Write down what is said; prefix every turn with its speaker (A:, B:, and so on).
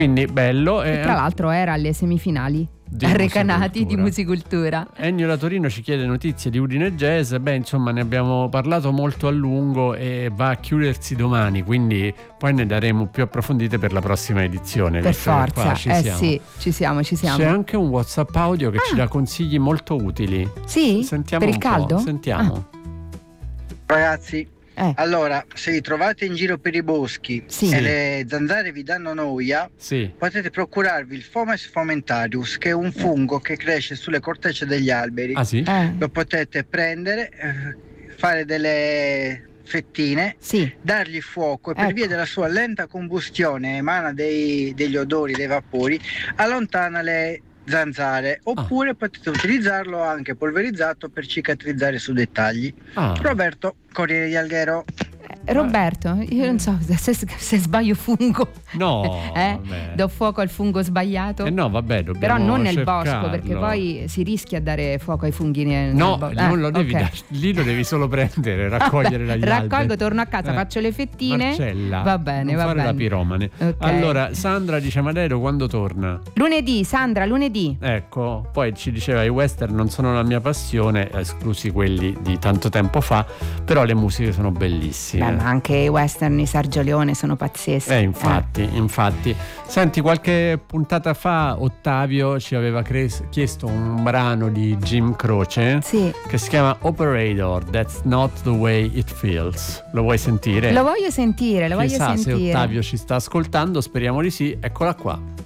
A: Quindi bello.
B: E tra l'altro era alle semifinali a Recanati di Musicultura.
A: Ennio da Torino ci chiede notizie di Udine Jazz. Insomma, ne abbiamo parlato molto a lungo e va a chiudersi domani, quindi poi ne daremo più approfondite per la prossima edizione.
B: Per forza,
A: siamo.
B: Sì, ci siamo.
A: C'è anche un WhatsApp audio che ci dà consigli molto utili.
B: Sì?
A: Sentiamo
B: per il caldo?
A: Sentiamo.
C: Ragazzi, allora, se vi trovate in giro per i boschi e le zanzare vi danno noia, potete procurarvi il Fomes fomentarius, che è un fungo che cresce sulle cortecce degli alberi. Lo potete prendere, fare delle fettine, dargli fuoco e per via della sua lenta combustione emana degli odori, dei vapori, allontana le zanzare, oppure potete utilizzarlo anche polverizzato per cicatrizzare su dettagli. Roberto, Corriere di Alghero.
B: Roberto, io non so se sbaglio fungo.
A: No,
B: do fuoco al fungo sbagliato.
A: No, vabbè, dobbiamo
B: però non nel
A: cercarlo.
B: bosco, perché poi si rischia a dare fuoco ai funghi nel
A: bosco. Non lo devi dare, lì lo devi solo prendere, raccogliere dagli alberi.
B: Raccolgo, torno a casa, faccio le fettine.
A: Marcella,
B: va bene,
A: non
B: va
A: fare
B: bene.
A: la piromane. Allora, Sandra dice: Madero quando torna?
B: Lunedì, Sandra, lunedì.
A: Ecco, poi ci diceva: i western non sono la mia passione, esclusi quelli di tanto tempo fa, però le musiche sono bellissime.
B: Ma anche i western di Sergio Leone sono pazzeschi.
A: Infatti. Senti, qualche puntata fa Ottavio ci aveva chiesto un brano di Jim Croce che si chiama Operator, That's Not the Way It Feels. Lo vuoi sentire?
B: Lo voglio sentire.
A: Chissà se Ottavio ci sta ascoltando, speriamo di sì. Eccola qua.